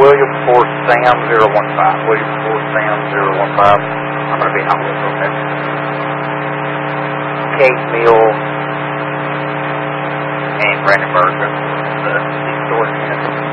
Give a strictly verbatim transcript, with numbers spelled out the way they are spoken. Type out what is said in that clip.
William for Sam zero one five. William for Sam zero one five. I'm going to be out with them next. Kate Meal and Brandon Berger. The store.